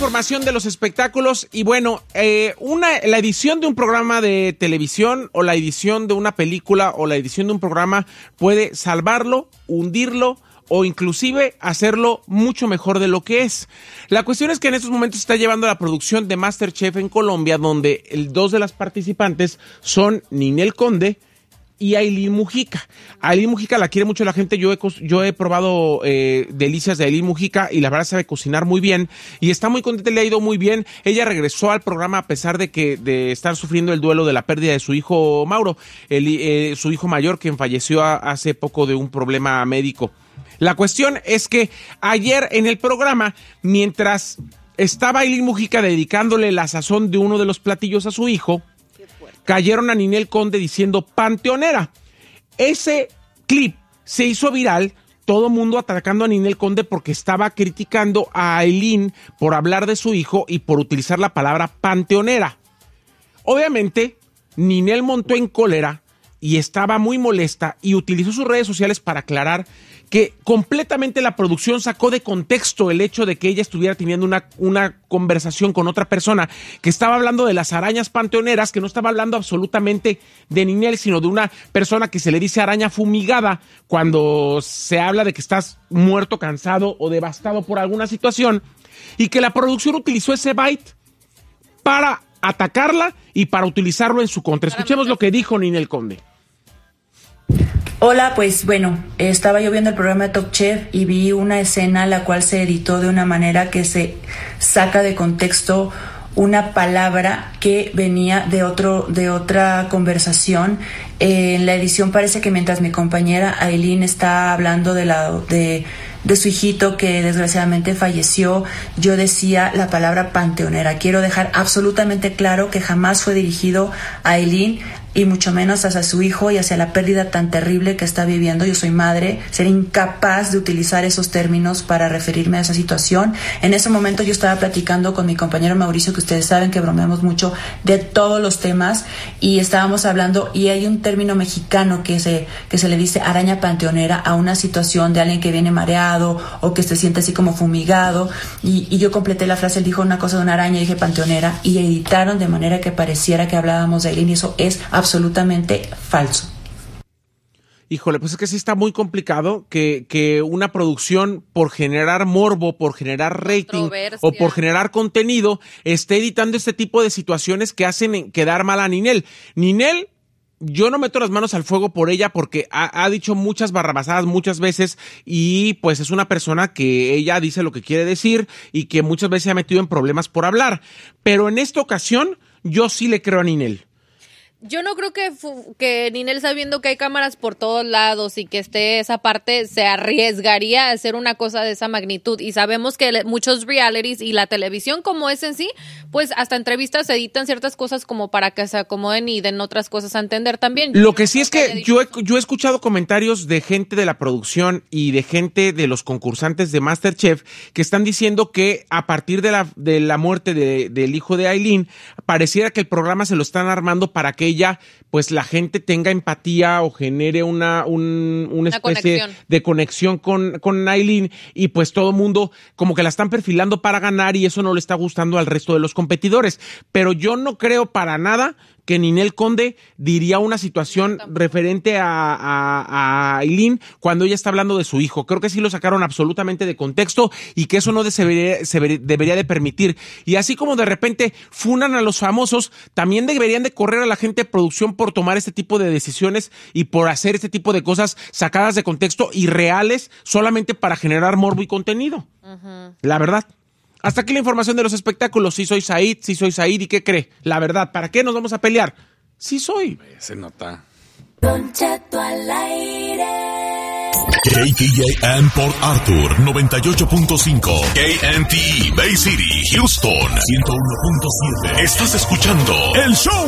Información de los espectáculos y bueno, la edición de un programa de televisión o la edición de una película o la edición de un programa puede salvarlo, hundirlo o inclusive hacerlo mucho mejor de lo que es. La cuestión es que en estos momentos se está llevando la producción de MasterChef en Colombia, donde dos de las participantes son Ninel Conde y Aileen Mujica. Aileen Mujica la quiere mucho la gente. Yo he probado delicias de Aileen Mujica y la verdad sabe cocinar muy bien y está muy contenta, le ha ido muy bien. Ella regresó al programa a pesar de estar sufriendo el duelo de la pérdida de su hijo Mauro, su hijo mayor, quien falleció hace poco de un problema médico. La cuestión es que ayer en el programa, mientras estaba Aileen Mujica dedicándole la sazón de uno de los platillos a su hijo, cayeron a Ninel Conde diciendo panteonera. Ese clip se hizo viral, todo mundo atacando a Ninel Conde porque estaba criticando a Aileen por hablar de su hijo y por utilizar la palabra panteonera. Obviamente, Ninel montó en cólera y estaba muy molesta y utilizó sus redes sociales para aclarar que completamente la producción sacó de contexto el hecho de que ella estuviera teniendo una conversación con otra persona que estaba hablando de las arañas panteoneras, que no estaba hablando absolutamente de Ninel, sino de una persona que se le dice araña fumigada cuando se habla de que estás muerto, cansado o devastado por alguna situación, y que la producción utilizó ese byte para atacarla y para utilizarlo en su contra. Escuchemos lo que dijo Ninel Conde. Hola, pues bueno, estaba yo viendo el programa de Top Chef y vi una escena la cual se editó de una manera que se saca de contexto una palabra que venía de otra conversación. En la edición parece que mientras mi compañera Aileen está hablando de su hijito que desgraciadamente falleció, yo decía la palabra panteonera. Quiero dejar absolutamente claro que jamás fue dirigido a Aileen y mucho menos hacia su hijo y hacia la pérdida tan terrible que está viviendo. Yo soy madre, seré incapaz de utilizar esos términos para referirme a esa situación. En ese momento yo estaba platicando con mi compañero Mauricio, que ustedes saben que bromeamos mucho de todos los temas, y estábamos hablando, y hay un término mexicano que se le dice araña panteonera a una situación de alguien que viene mareado o que se siente así como fumigado, y yo completé la frase. Él dijo una cosa de una araña y dije panteonera, y editaron de manera que pareciera que hablábamos de Aileen, y eso es absolutamente falso. Híjole, pues es que sí está muy complicado que una producción, por generar morbo, por generar rating o por generar contenido, esté editando este tipo de situaciones que hacen quedar mal a Ninel. Ninel, yo no meto las manos al fuego por ella porque ha dicho muchas barrabasadas muchas veces, y pues es una persona que ella dice lo que quiere decir y que muchas veces se ha metido en problemas por hablar. Pero en esta ocasión, yo sí le creo a Ninel. Yo no creo que Ninel, sabiendo que hay cámaras por todos lados y que esté esa parte, se arriesgaría a hacer una cosa de esa magnitud. Y sabemos que muchos realities y la televisión como es en sí, pues hasta entrevistas se editan ciertas cosas como para que se acomoden y den otras cosas a entender también. Lo que sí es que yo he escuchado comentarios de gente de la producción y de gente de los concursantes de MasterChef que están diciendo que a partir de la muerte del hijo de Aileen, pareciera que el programa se lo están armando para que ella, pues la gente tenga empatía o genere una especie de conexión con Aileen, y pues todo mundo como que la están perfilando para ganar, y eso no le está gustando al resto de los competidores. Pero yo no creo para nada que Ninel Conde diría una situación referente a Aileen cuando ella está hablando de su hijo. Creo que sí lo sacaron absolutamente de contexto y que eso no debería de permitir. Y así como de repente funan a los famosos, también deberían de correr a la gente de producción por tomar este tipo de decisiones y por hacer este tipo de cosas sacadas de contexto y reales solamente para generar morbo y contenido. Uh-huh. La verdad. Hasta aquí la información de los espectáculos. Sí soy Said, ¿y qué cree? La verdad, ¿para qué nos vamos a pelear? Sí soy. Se nota. Don Cheto al aire. KTJM Port Arthur 98.5, KMTE Bay City Houston 101.7. Estás escuchando el show